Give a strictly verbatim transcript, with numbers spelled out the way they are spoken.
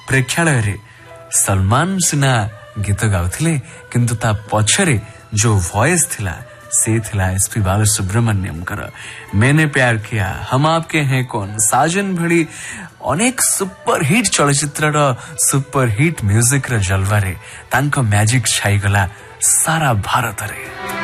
प्रेक्षालय रे सलमान सिन्हा गीत गाउथिले किंतु ता पछरे जो वॉइस थिला से थिला एसपी बालसुब्रमण्यम कर मैंने प्यार किया, हम आपके हैं कौन, साजन भली अनेक सुपर हिट चलचित्र सुपर हिट म्यूजिक रा जलवा रे तांको मैजिक छाई गला सारा भारत रे।